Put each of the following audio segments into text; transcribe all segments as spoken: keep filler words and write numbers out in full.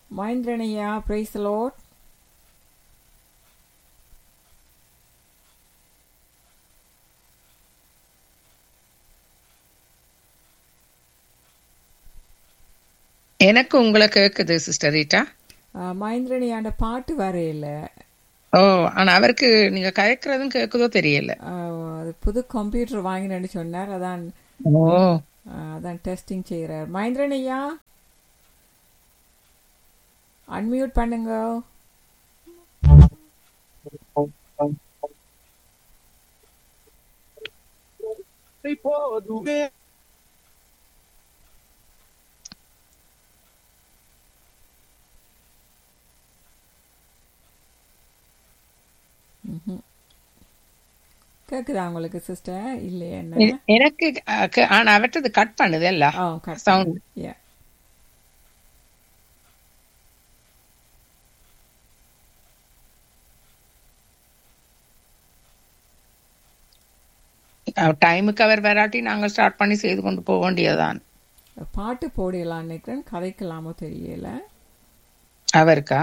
மகேந்திரனையா, praise the Lord. எனக்கு உங்களை கேக்குது சிஸ்டர் ரீட்டா. மகேந்திரனையாண்ட பாட்டு வரையில. ஓ, ஆனா அவருக்கு நீங்க கயக்கிறதும் கேக்குதோ தெரியல. அது புது கம்ப்யூட்டர் வாங்கினேன்னு சொன்னார். அதான் ஓ அதான் டெஸ்டிங் செய்கிறார். மகேந்திரனையா அன்மியூட் பண்ணுங்க. கேக்குதா உங்களுக்கு சிஸ்டர்? இல்லையா? என்ன எனக்கு அஹ், ஆனா அவற்றது கட் பண்ணுது இல்ல சவுண்ட். டைமுக்கு அவர் வராட்டி நாங்க ஸ்டார்ட் பண்ணி செய்து கொண்டு போக வேண்டியதுதான். பாட்டு போடலாம் நினைக்கிறேன், கதைக்கலாமோ தெரியல அவருக்கா.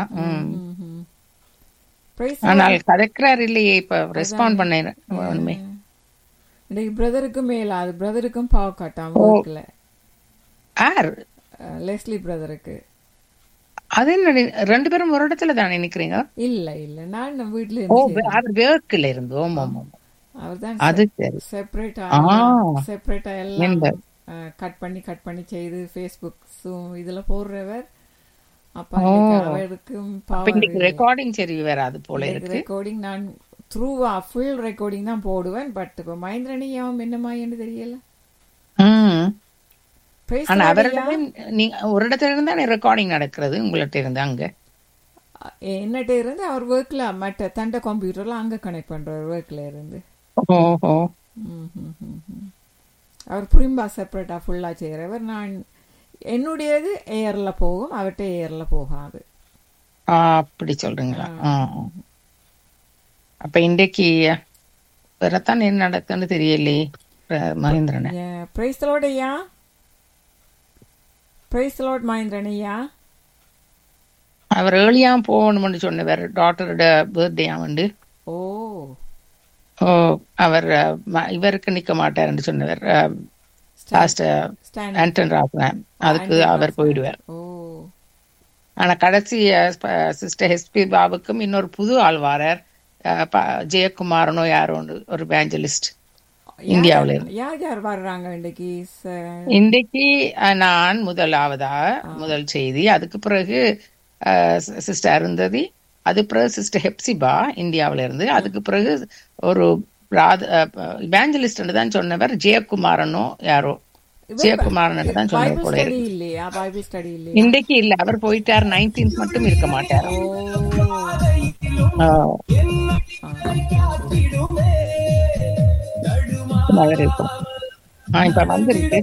ஆனால் கதைக்கிறார் இல்லையே, இப்ப ரெஸ்பாண்ட் பண்ண பிரதருக்கும் மேல அது பிரதருக்கும் பாவ காட்டாம இருக்கல. யார்? லெஸ்லி பிரதருக்கு. அது என்ன, ரெண்டு பேரும் ஒரு இடத்துல தானே நிக்கிறீங்க? இல்ல இல்ல, நான் வீட்டுல இருந்து இருந்து அவர்தான் அது சரி. செப்பரேட்டா செப்பரேட்டா எல்லாம் கட் பண்ணி கட் பண்ணி செய்து ஃபேஸ்புக் இதுல போடுறவர். அப்ப அவருக்கும் ரெக்கார்டிங் சரி வராது போல இருக்கு. ரெக்கார்டிங் நான் த்ரூவா ஃபுல் ரெக்கார்டிங் தான் போடுவேன். பட் இப்ப மகேந்திரனையும் என்னமான்னு தெரியல. ஆனா அவரிடமே நீங்க ஒரு இடத்துல இருந்தா ரெக்கார்டிங் நடக்கிறது, உங்கள்ட்ட இருந்து அங்க என்னட்ட இருந்து அவர் ஒர்க்ல மற்ற தண்ட கம்ப்யூட்டர்ல அங்க கனெக்ட் பண்றார் ஒர்க்ல இருந்து. ஓஹோ. அவர் புரிம்பா செப்பரேட்டா ஃபுல்லா செய்யறவர். நான் என்னுடையது ஏர்ல போகும், அவர்கிட்ட ஏர்ல போகாது. அப்படி சொல்றீங்களா? அப்ப இன்றைக்கு வரத்தான் என்ன நடக்குன்னு தெரியலையே மகேந்திரன். பிரைஸ் தி லார்ட் ஐயா. பிரைஸ் தி லார்ட் மகேந்திரன் ஐயா. அவர் ஏர்லியா போகணும்னு சொன்னவர், டாக்டரோட பர்த்டே ஆண்டு. ஓ ஓ அவர் இவருக்கு நிக்க மாட்டாருன்னு சொன்னவர், அதுக்கு அவர் போயிடுவார். ஆனா கடைசி சிஸ்டர் எஸ்பி பாபுக்கும் இன்னொரு புது ஆள் வாரார், ஜெயக்குமாரனோ யாரோ ஒரு பேஞ்சலிஸ்ட் இந்தியாவில இருந்து. யார் யார் வர்றாங்க இன்னைக்கு? இன்றைக்கு நான் முதலாவதா முதல் செய்தி, அதுக்கு பிறகு சிஸ்டர் அருந்ததி, அது பிறகு சிஸ்டர் ஹெப்சிபா இந்தியாவில இருந்து, அதுக்கு பிறகு ஒரு இவாஞ்சலிஸ்ட் தான் சொன்னவர் ஜெயக்குமாரனோ யாரோ, ஜெயக்குமாரன் தான் சொன்னவர் போல. இன்றைக்கு இல்ல, அவர் போயிட்டார். நைன்டீன்த் மட்டும் இருக்க மாட்டார். இப்ப வந்துருக்கு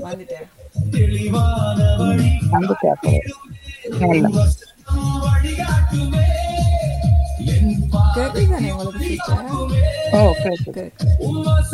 கேக்குதானே உங்களுக்கு? ஓ கேக்கு.